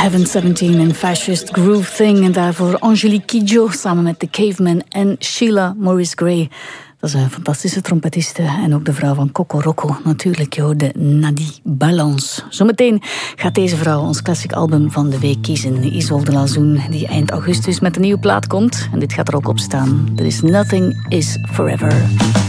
Heaven 17 en Fascist Groove Thing. En daarvoor Angelique Kidjo samen met The Caveman en Sheila Morris Gray. Dat is een fantastische trompetiste en ook de vrouw van Coco Rocco. Natuurlijk, je hoorde Nadie Balance. Zometeen gaat deze vrouw ons classic album van de week kiezen. Isolde Lazoen, die eind augustus met een nieuwe plaat komt. En dit gaat er ook op staan. There is Nothing is Forever.